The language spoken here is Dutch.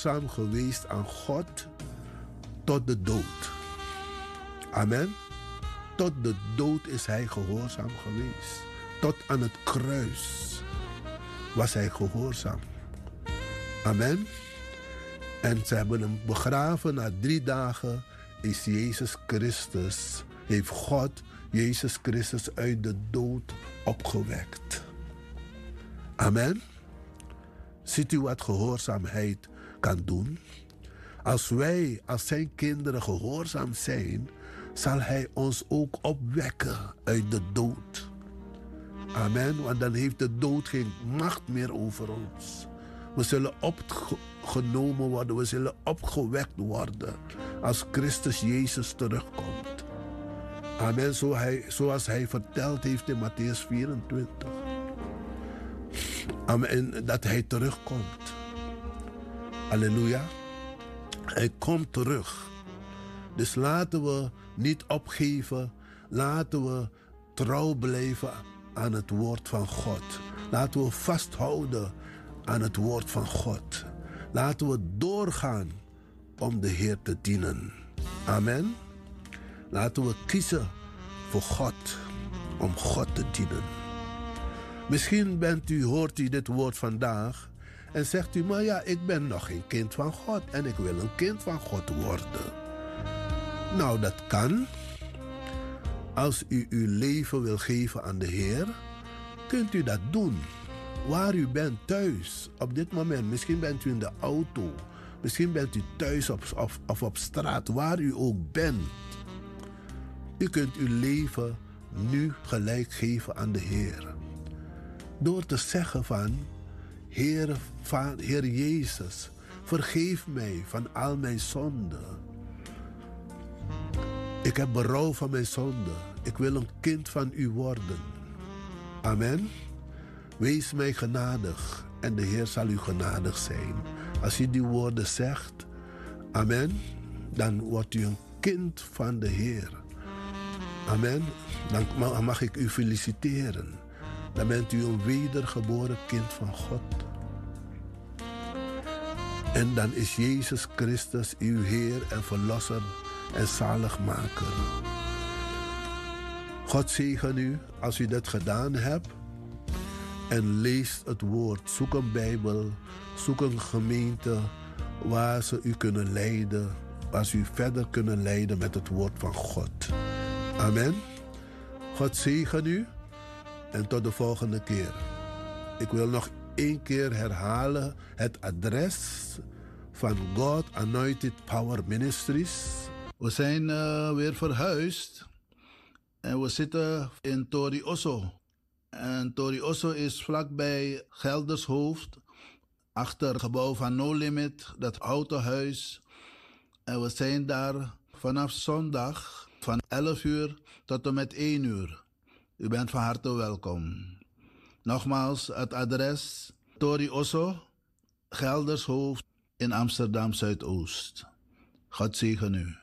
gehoorzaam geweest aan God tot de dood. Amen. Tot de dood is hij gehoorzaam geweest. Tot aan het kruis was hij gehoorzaam. Amen. En ze hebben hem begraven. Na 3 dagen is Jezus Christus, heeft God Jezus Christus uit de dood opgewekt. Amen. Ziet u wat gehoorzaamheid kan doen? Als wij als zijn kinderen gehoorzaam zijn, zal hij ons ook opwekken uit de dood. Amen. Want dan heeft de dood geen macht meer over ons. We zullen opgenomen worden. We zullen opgewekt worden als Christus Jezus terugkomt. Amen. Zoals hij verteld heeft in Mattheüs 24. Amen. Dat hij terugkomt. Halleluja. Hij komt terug. Dus laten we niet opgeven. Laten we trouw blijven aan het woord van God. Laten we vasthouden aan het woord van God. Laten we doorgaan om de Heer te dienen. Amen. Laten we kiezen voor God, om God te dienen. Misschien hoort u dit woord vandaag en zegt u, maar ja, ik ben nog geen kind van God en ik wil een kind van God worden. Nou, dat kan. Als u uw leven wil geven aan de Heer, kunt u dat doen. Waar u bent, thuis, op dit moment. Misschien bent u in de auto. Misschien bent u thuis of op straat, waar u ook bent. U kunt uw leven nu gelijk geven aan de Heer. Door te zeggen van, Heer Jezus, vergeef mij van al mijn zonden. Ik heb berouw van mijn zonden. Ik wil een kind van u worden. Amen. Wees mij genadig en de Heer zal u genadig zijn. Als u die woorden zegt, amen, dan wordt u een kind van de Heer. Amen. Dan mag ik u feliciteren. Dan bent u een wedergeboren kind van God. En dan is Jezus Christus uw Heer en Verlosser en Zaligmaker. God zegen u als u dat gedaan hebt. En lees het woord. Zoek een Bijbel. Zoek een gemeente waar ze u kunnen leiden. Waar ze u verder kunnen leiden met het woord van God. Amen. God zegen u. En tot de volgende keer. Ik wil nog 1 keer herhalen het adres van God Anointed Power Ministries. We zijn weer verhuisd. En we zitten in Tori Osso. En Tori Osso is vlakbij Geldershoofd. Achter het gebouw van No Limit, dat houten huis. En we zijn daar vanaf zondag van 11 uur tot en met 1 uur. U bent van harte welkom. Nogmaals, het adres Tori Osso, Geldershoofd in Amsterdam Zuidoost. God zegen u.